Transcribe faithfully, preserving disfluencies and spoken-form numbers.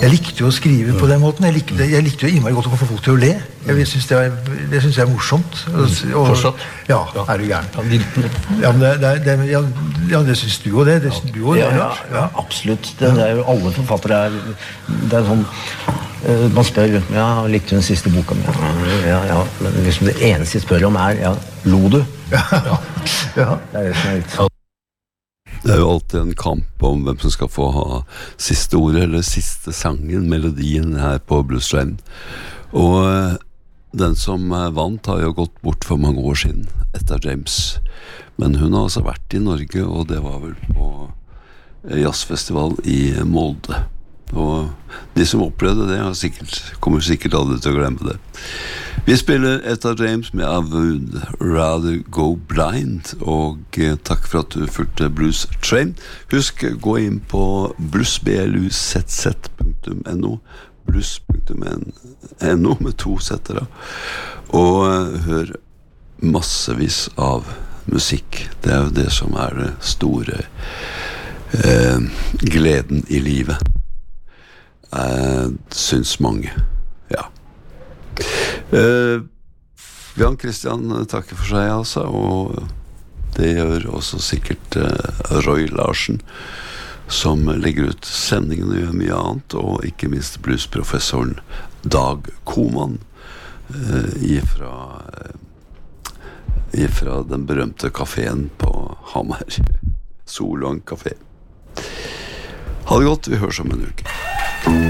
jeg likte jo å skrive på den måten. Jeg likte, jeg likte jo innmari godt å få folk til å le. Jeg synes det, er, det synes jeg er morsomt. Og, og, Fortsatt? Ja, er du gæren. Ja, virkelig. Ja, men det, det, det, ja, ja, det synes du jo det. Det synes du jo, ja, ja, ja, absolutt. Det, det er jo alle forfattere er, det er sånn, uh, man spør, ja, likte du den siste boka med? Ja, ja, men liksom det eneste jeg spør om er, ja, lo du? Ja, ja. Ja. Det er det som er litt. Det er jo alltid en kamp om hvem som skal få ha siste ordet, eller siste sangen, melodien her på Blues Train. Og eh, den som vant har jo gått bort for mange år siden, Etta James. Men hun har altså vært i Norge, og det var vel på jazzfestival i Molde. Og de som opplevde det har sikkert, kommer sikkert aldri til å glemme det. Vi spiller Etta James med I Would Rather Go Blind, og eh, takk for at du fulgte Blues Train. Husk, gå inn på blues punktum no, blues punktum no med to setter, og eh, hør massevis av musikk. Det er jo det som er det store eh, gleden i livet. Uh, syns mange, ja. uh, Jan Christian takker for seg altså, og det gjør også sikkert uh, Roy Larsen, som legger ut sendingen og gjør mye annet, og ikke minst bluesprofessoren Dag Koman uh, ifra, uh, ifra den berømte kaféen på Hamar, Solvang Café. Ha det godt, vi høres om en uke.